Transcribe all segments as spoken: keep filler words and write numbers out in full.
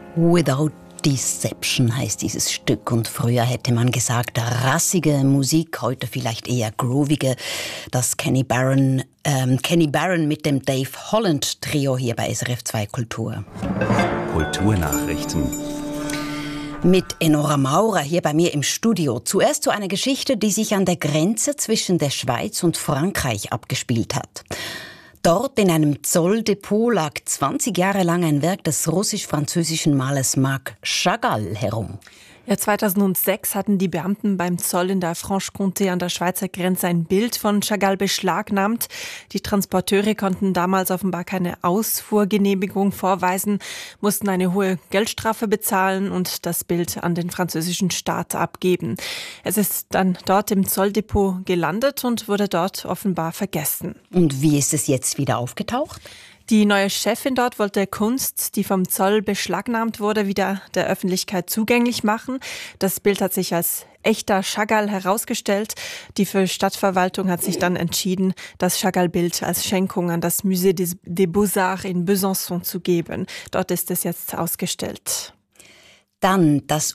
Without Deception heißt dieses Stück und früher hätte man gesagt rassige Musik, heute vielleicht eher groovige. Das Kenny Barron, ähm, Kenny Barron mit dem Dave Holland Trio hier bei S R F zwei Kultur. Kulturnachrichten. Mit Enora Maurer hier bei mir im Studio. Zuerst zu einer Geschichte, die sich an der Grenze zwischen der Schweiz und Frankreich abgespielt hat. Dort in einem Zolldepot lag zwanzig Jahre lang ein Werk des russisch-französischen Malers Marc Chagall herum. Ja, zweitausendsechs hatten die Beamten beim Zoll in der Franche-Comté an der Schweizer Grenze ein Bild von Chagall beschlagnahmt. Die Transporteure konnten damals offenbar keine Ausfuhrgenehmigung vorweisen, mussten eine hohe Geldstrafe bezahlen und das Bild an den französischen Staat abgeben. Es ist dann dort im Zolldepot gelandet und wurde dort offenbar vergessen. Und wie ist es jetzt wieder aufgetaucht? Die neue Chefin dort wollte Kunst, die vom Zoll beschlagnahmt wurde, wieder der Öffentlichkeit zugänglich machen. Das Bild hat sich als echter Chagall herausgestellt. Die Stadtverwaltung hat sich dann entschieden, das Chagall-Bild als Schenkung an das Musée des, des Beaux-Arts in Besançon zu geben. Dort ist es jetzt ausgestellt. Dann das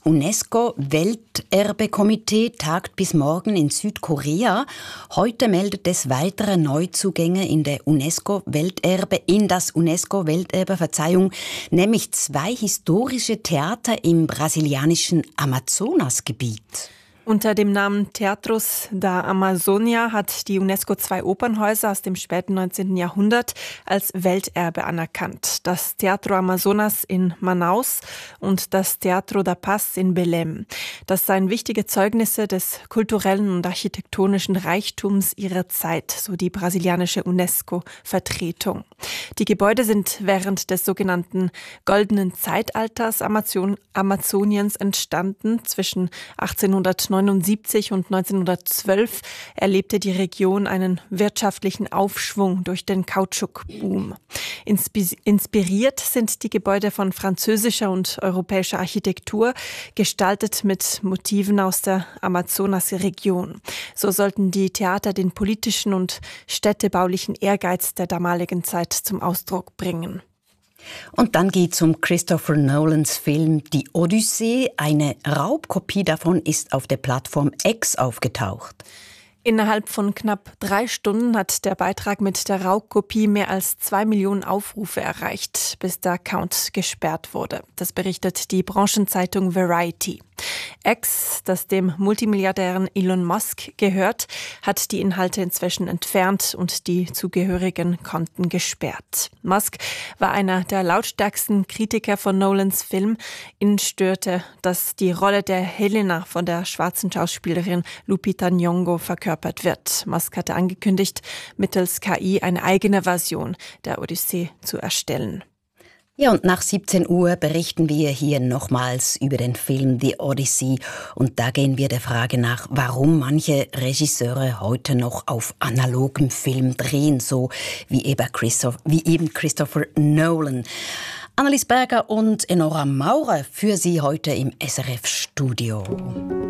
UNESCO-Welterbekomitee tagt bis morgen in Südkorea. Heute meldet es weitere Neuzugänge in der UNESCO-Welterbe, in das UNESCO-Welterbe, Verzeihung, nämlich zwei historische Theater im brasilianischen Amazonasgebiet. Unter dem Namen Teatros da Amazonia hat die UNESCO zwei Opernhäuser aus dem späten neunzehnten Jahrhundert als Welterbe anerkannt. Das Teatro Amazonas in Manaus und das Teatro da Paz in Belém. Das seien wichtige Zeugnisse des kulturellen und architektonischen Reichtums ihrer Zeit, so die brasilianische UNESCO-Vertretung. Die Gebäude sind während des sogenannten Goldenen Zeitalters Amazon- Amazoniens entstanden. Zwischen achtzehnhundertneunundsiebzig und neunzehnhundertzwölf erlebte die Region einen wirtschaftlichen Aufschwung durch den Kautschukboom. Inspi- inspiriert sind die Gebäude von französischer und europäischer Architektur, gestaltet mit Motiven aus der Amazonas-Region. So sollten die Theater den politischen und städtebaulichen Ehrgeiz der damaligen Zeit zum Ausdruck bringen. Und dann geht's um Christopher Nolans Film Die Odyssee. Eine Raubkopie davon ist auf der Plattform X aufgetaucht. Innerhalb von knapp drei Stunden hat der Beitrag mit der Raubkopie mehr als zwei Millionen Aufrufe erreicht, bis der Account gesperrt wurde. Das berichtet die Branchenzeitung Variety. X, das dem Multimilliardären Elon Musk gehört, hat die Inhalte inzwischen entfernt und die zugehörigen Konten gesperrt. Musk war einer der lautstärksten Kritiker von Nolans Film. Ihn störte, dass die Rolle der Helena von der schwarzen Schauspielerin Lupita Nyong'o verkörpert wird. Musk hatte angekündigt, mittels K I eine eigene Version der Odyssee zu erstellen. Ja, und nach siebzehn Uhr berichten wir hier nochmals über den Film The Odyssey. Und da gehen wir der Frage nach, warum manche Regisseure heute noch auf analogem Film drehen, so wie eben, Christoph, wie eben Christopher Nolan. Annelies Berger und Enora Maurer für Sie heute im S R F-Studio.